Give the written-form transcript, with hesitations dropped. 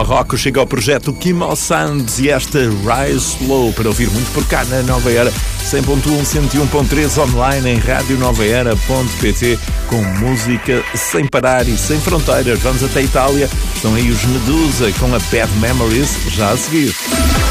Marrocos chega ao projeto Kimo Sounds e esta Rise Slow para ouvir muito por cá na Nova Era 100.1, 101.3 online em radionovaera.pt com música sem parar e sem fronteiras. Vamos até a Itália, estão aí os Medusa com a Bad Memories já a seguir.